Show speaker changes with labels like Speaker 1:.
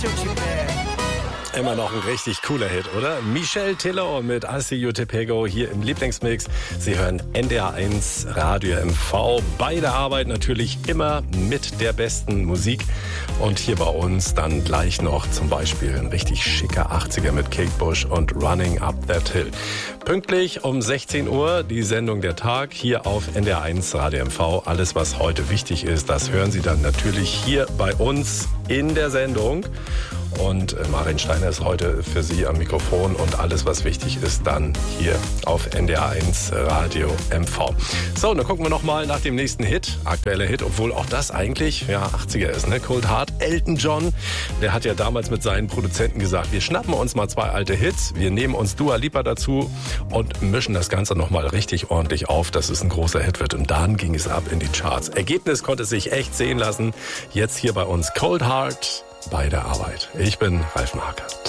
Speaker 1: Immer noch ein richtig cooler Hit, oder? Michel Tilo mit I See You Tepego hier im Lieblingsmix. Sie hören NDR1 Radio MV. Bei der Arbeit natürlich immer mit der besten Musik. Und hier bei uns dann gleich noch zum Beispiel ein richtig schicker 80er mit Kate Bush und Running Up That Hill. Pünktlich um 16 Uhr die Sendung Der Tag hier auf NDR1 Radio MV. Alles, was heute wichtig ist, das hören Sie dann natürlich hier bei uns in der Sendung. Und Marin Steiner ist heute für Sie am Mikrofon und alles, was wichtig ist, dann hier auf NDR1 Radio MV. So, dann gucken wir nochmal nach dem nächsten Hit, aktueller Hit, obwohl auch das eigentlich 80er ist, ne? Cold Heart, Elton John, der hat ja damals mit seinen Produzenten gesagt, wir schnappen uns mal 2 alte Hits, wir nehmen uns Dua Lipa dazu und mischen das Ganze nochmal richtig ordentlich auf, dass es ein großer Hit wird. Und dann ging es ab in die Charts. Ergebnis konnte sich echt sehen lassen. Jetzt hier bei uns Cold Heart bei der Arbeit. Ich bin Ralf Marker.